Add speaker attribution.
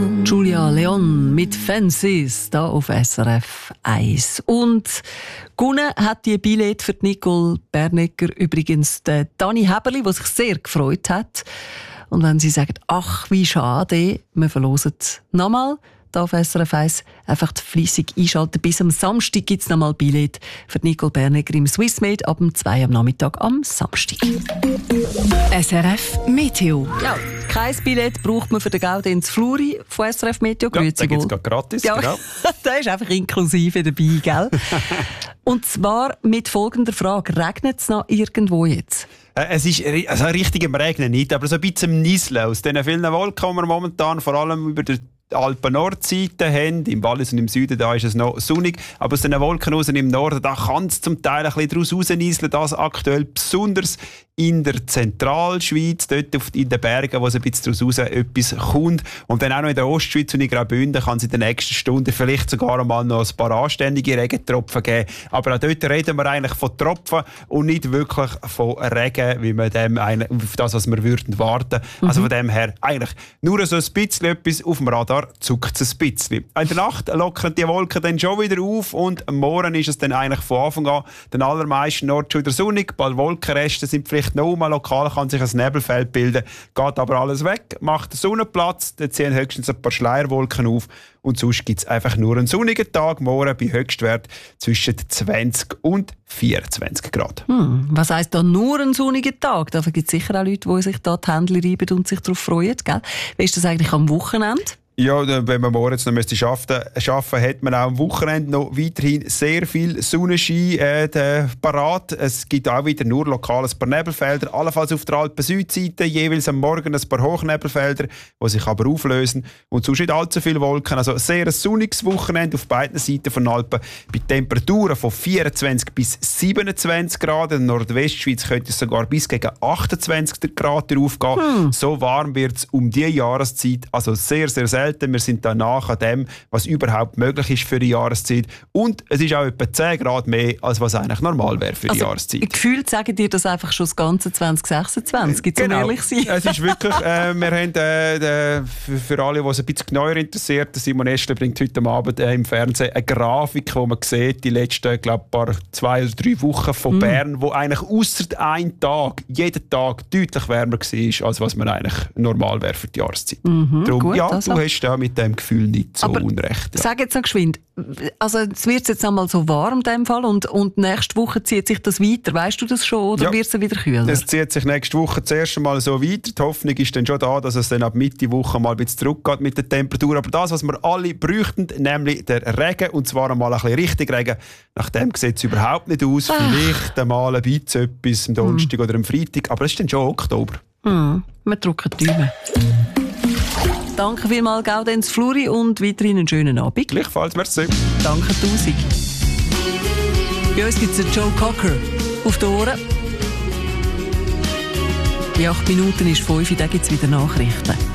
Speaker 1: Julia Leon mit Fences da auf SRF 1. Und gewonnen hat die Billett für Nicole Bernegger übrigens der Dani Heberli, der sich sehr gefreut hat. Und wenn Sie sagen, ach wie schade, wir verlosen nochmal da auf SRF 1, einfach fleissig einschalten. Bis am Samstag gibt es nochmal Billett für Nicole Bernegger im Swissmade ab 2 am Nachmittag am Samstag.
Speaker 2: SRF Meteo.
Speaker 1: Ja, kein Billett braucht man für den Gaudenz Fluri von SRF Meteo.
Speaker 3: Ja, den gibt es gerade gratis.
Speaker 1: Ja,
Speaker 3: genau.
Speaker 1: der ist einfach inklusive dabei, gell? Und zwar mit folgender Frage. Regnet es noch irgendwo jetzt?
Speaker 3: Es ist also richtig im Regnen nicht, aber so ein bisschen im Nieseln. Aus den vielen Wolken, die wir momentan vor allem über der Alpen-Nordseite haben. Im Wallis und im Süden da ist es noch sonnig. Aber aus den Wolken raus im Norden da kann es zum Teil ein bisschen daraus rausnieseln. Das aktuell besonders in der Zentralschweiz, dort in den Bergen, wo es ein bisschen daraus raus etwas kommt. Und dann auch noch in der Ostschweiz und in Graubünden kann es in den nächsten Stunden vielleicht sogar einmal noch ein paar anständige Regentropfen geben. Aber auch dort reden wir eigentlich von Tropfen und nicht wirklich von Regen, wie man dem auf das, was wir würden warten. Also von dem her eigentlich nur so ein bisschen etwas auf dem Radar. Zuckt es ein bisschen. In der Nacht lockern die Wolken dann schon wieder auf und am Morgen ist es dann eigentlich von Anfang an den allermeisten Orten schon wieder sonnig. Bald Wolkenreste sind vielleicht noch mal lokal, kann sich ein Nebelfeld bilden, geht aber alles weg, macht den Sonnenplatz, dann ziehen höchstens ein paar Schleierwolken auf und sonst gibt es einfach nur einen sonnigen Tag, morgen bei Höchstwert zwischen 20 und 24 Grad.
Speaker 1: Was heisst da nur ein sonniger Tag? Da gibt es sicher auch Leute, die sich da die Hände reiben und sich darauf freuen. Gell? Wie ist das eigentlich am Wochenende?
Speaker 3: Ja, wenn man morgen noch arbeiten, hat man auch am Wochenende noch weiterhin sehr viel Sonnenschein parat. Es gibt auch wieder nur lokal ein paar Nebelfelder, allenfalls auf der Alpen-Südseite, jeweils am Morgen ein paar Hochnebelfelder, die sich aber auflösen. Und sonst nicht allzu viele Wolken. Also sehr ein sonniges Wochenende auf beiden Seiten von Alpen. Bei Temperaturen von 24 bis 27 Grad. In der Nordwestschweiz könnte es sogar bis gegen 28 Grad aufgehen. So warm wird es um diese Jahreszeit. Also sehr, sehr selten. Wir sind da nach an dem, was überhaupt möglich ist für die Jahreszeit. Und es ist auch etwa 10 Grad mehr, als was eigentlich normal wäre für die Jahreszeit.
Speaker 1: Gefühlt sagen dir das einfach schon das ganze 2026, jetzt
Speaker 3: genau.
Speaker 1: ehrlich sein.
Speaker 3: Es ist wirklich, wir haben für alle, die es ein bisschen genauer interessiert, Simon Estle bringt heute Abend im Fernsehen eine Grafik, wo man sieht, die letzten, glaube 2 oder 3 Wochen von Bern, wo eigentlich ausser einem Tag, jeden Tag deutlich wärmer war, als was man eigentlich normal wäre für die Jahreszeit. Darum,
Speaker 1: gut,
Speaker 3: ja, du hast da mit dem Gefühl nicht so
Speaker 1: aber
Speaker 3: unrecht. Ja.
Speaker 1: Sag jetzt noch geschwind, also es wird jetzt einmal so warm in dem Fall und nächste Woche zieht sich das weiter. Weißt du das schon oder wird es wieder kühler?
Speaker 3: Es zieht sich nächste Woche zuerst einmal so weiter. Die Hoffnung ist dann schon da, dass es dann ab Mitte Woche mal ein bisschen zurückgeht mit der Temperatur. Aber das, was wir alle bräuchten, nämlich der Regen, und zwar einmal ein bisschen richtig Regen, nach dem sieht es überhaupt nicht aus. Vielleicht einmal ein bisschen etwas am Donnerstag oder am Freitag, aber es ist dann schon Oktober.
Speaker 1: Wir drücken die Daumen. Danke vielmals, Gaudenz Fluri, und weiterhin einen schönen Abend.
Speaker 3: Gleichfalls, merci.
Speaker 1: Danke 1000. Bei uns gibt es Joe Cocker auf die Ohren. In 8 Minuten ist 5 Uhr, dann gibt es wieder Nachrichten.